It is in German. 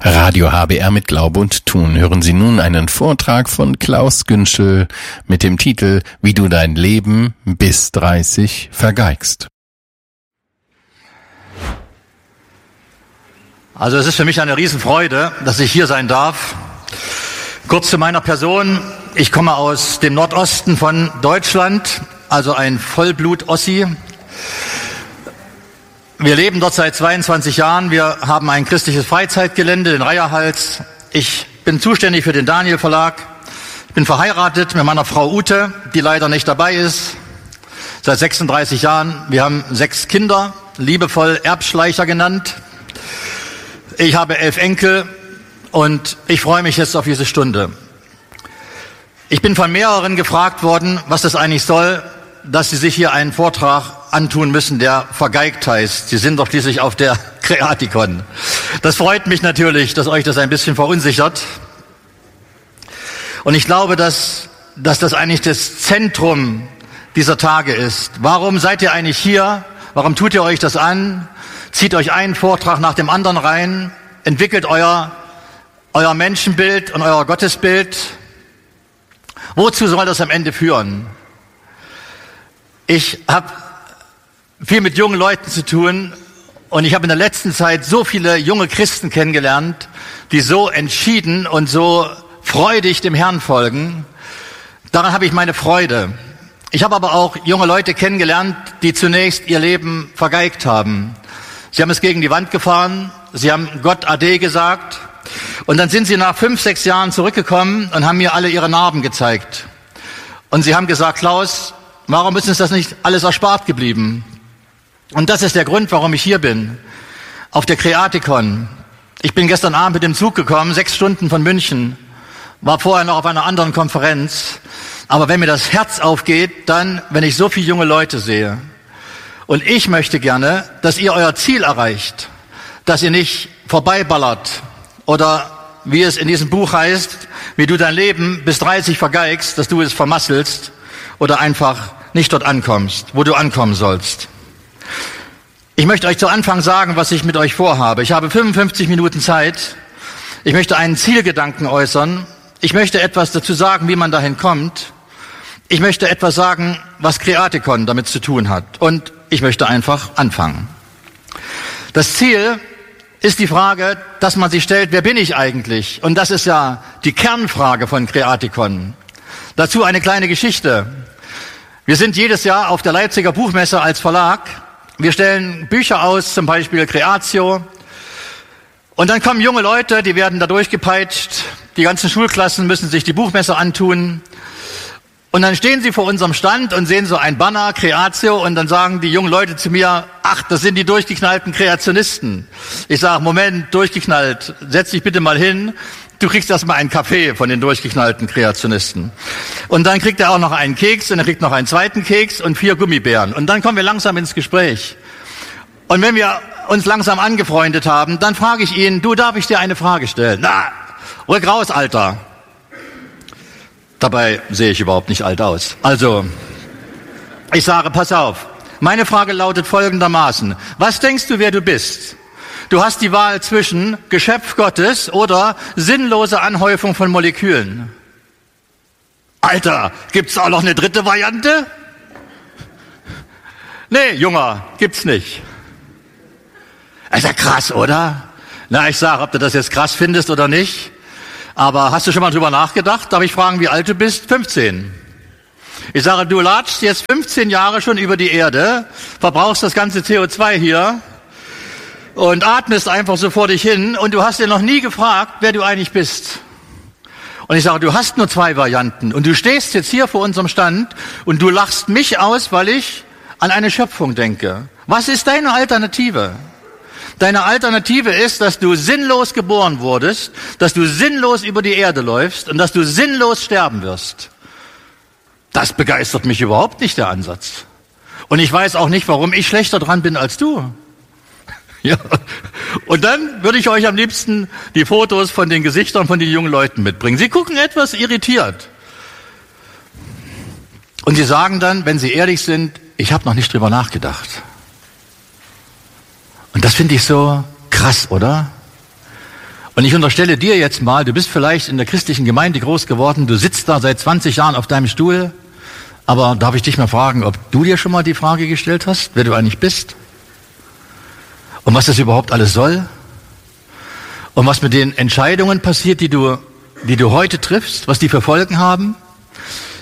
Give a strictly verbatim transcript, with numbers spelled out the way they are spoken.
Radio H B R mit Glaube und Tun. Hören Sie nun einen Vortrag von Klaus Günschel mit dem Titel Wie du dein Leben bis dreißig vergeigst. Also es ist für mich eine Riesenfreude, dass ich hier sein darf. Kurz zu meiner Person. Ich komme aus dem Nordosten von Deutschland, also ein Vollblut-Ossi. Wir leben dort seit zweiundzwanzig Jahren. Wir haben ein christliches Freizeitgelände, den Reiherhals. Ich bin zuständig für den Daniel Verlag. Ich bin verheiratet mit meiner Frau Ute, die leider nicht dabei ist, seit sechsunddreißig Jahren. Wir haben sechs Kinder, liebevoll Erbschleicher genannt. Ich habe elf Enkel und ich freue mich jetzt auf diese Stunde. Ich bin von mehreren gefragt worden, was das eigentlich soll, dass sie sich hier einen Vortrag antun müssen, der vergeigt heißt. Sie sind doch schließlich auf der Kreatikon. Das freut mich natürlich, dass euch das ein bisschen verunsichert. Und ich glaube, dass, dass das eigentlich das Zentrum dieser Tage ist. Warum seid ihr eigentlich hier? Warum tut ihr euch das an? Zieht euch einen Vortrag nach dem anderen rein, entwickelt euer, euer Menschenbild und euer Gottesbild. Wozu soll das am Ende führen? Ich habe viel mit jungen Leuten zu tun und ich habe in der letzten Zeit so viele junge Christen kennengelernt, die so entschieden und so freudig dem Herrn folgen. Daran habe ich meine Freude. Ich habe aber auch junge Leute kennengelernt, die zunächst ihr Leben vergeigt haben. Sie haben es gegen die Wand gefahren, sie haben Gott Ade gesagt und dann sind sie nach fünf, sechs Jahren zurückgekommen und haben mir alle ihre Narben gezeigt. Und sie haben gesagt, Klaus, warum ist uns das nicht alles erspart geblieben? Und das ist der Grund, warum ich hier bin, auf der Kreatikon. Ich bin gestern Abend mit dem Zug gekommen, sechs Stunden von München, war vorher noch auf einer anderen Konferenz. Aber wenn mir das Herz aufgeht, dann, wenn ich so viele junge Leute sehe. Und ich möchte gerne, dass ihr euer Ziel erreicht, dass ihr nicht vorbeiballert oder, wie es in diesem Buch heißt, wie du dein Leben bis dreißig vergeigst, dass du es vermasselst oder einfach nicht dort ankommst, wo du ankommen sollst. Ich möchte euch zu Anfang sagen, was ich mit euch vorhabe. Ich habe fünfundfünfzig Minuten Zeit. Ich möchte einen Zielgedanken äußern. Ich möchte etwas dazu sagen, wie man dahin kommt. Ich möchte etwas sagen, was Kreatikon damit zu tun hat. Und ich möchte einfach anfangen. Das Ziel ist die Frage, dass man sich stellt, wer bin ich eigentlich? Und das ist ja die Kernfrage von Kreatikon. Dazu eine kleine Geschichte. Wir sind jedes Jahr auf der Leipziger Buchmesse als Verlag. Wir stellen Bücher aus, zum Beispiel Creatio. Und dann kommen junge Leute, die werden da durchgepeitscht. Die ganzen Schulklassen müssen sich die Buchmesse antun. Und dann stehen sie vor unserem Stand und sehen so ein Banner, Creatio, und dann sagen die jungen Leute zu mir, ach, das sind die durchgeknallten Kreationisten. Ich sage, Moment, durchgeknallt, setz dich bitte mal hin. Du kriegst erstmal einen Kaffee von den durchgeknallten Kreationisten. Und dann kriegt er auch noch einen Keks und er kriegt noch einen zweiten Keks und vier Gummibären. Und dann kommen wir langsam ins Gespräch. Und wenn wir uns langsam angefreundet haben, dann frage ich ihn, du, darf ich dir eine Frage stellen? Na, rück raus, Alter. Dabei sehe ich überhaupt nicht alt aus. Also, ich sage, pass auf. Meine Frage lautet folgendermaßen. Was denkst du, wer du bist? Du hast die Wahl zwischen Geschöpf Gottes oder sinnlose Anhäufung von Molekülen. Alter, gibt's auch noch eine dritte Variante? Nee, Junger, gibt's nicht. Ist ja krass, oder? Na, ich sage, ob du das jetzt krass findest oder nicht. Aber hast du schon mal drüber nachgedacht? Darf ich fragen, wie alt du bist? fünfzehn. Ich sage, du latschst jetzt fünfzehn Jahre schon über die Erde, verbrauchst das ganze C O zwei hier und atmest einfach so vor dich hin und du hast dir noch nie gefragt, wer du eigentlich bist. Und ich sage, du hast nur zwei Varianten und du stehst jetzt hier vor unserem Stand und du lachst mich aus, weil ich an eine Schöpfung denke. Was ist deine Alternative? Deine Alternative ist, dass du sinnlos geboren wurdest, dass du sinnlos über die Erde läufst und dass du sinnlos sterben wirst. Das begeistert mich überhaupt nicht, der Ansatz. Und ich weiß auch nicht, warum ich schlechter dran bin als du. Ja. Und dann würde ich euch am liebsten die Fotos von den Gesichtern von den jungen Leuten mitbringen. Sie gucken etwas irritiert. Und sie sagen dann, wenn sie ehrlich sind, ich habe noch nicht drüber nachgedacht. Und das finde ich so krass, oder? Und ich unterstelle dir jetzt mal, du bist vielleicht in der christlichen Gemeinde groß geworden, du sitzt da seit zwanzig Jahren auf deinem Stuhl, aber darf ich dich mal fragen, ob du dir schon mal die Frage gestellt hast, wer du eigentlich bist? Und was das überhaupt alles soll? Und was mit den Entscheidungen passiert, die du, die du heute triffst, was die für Folgen haben?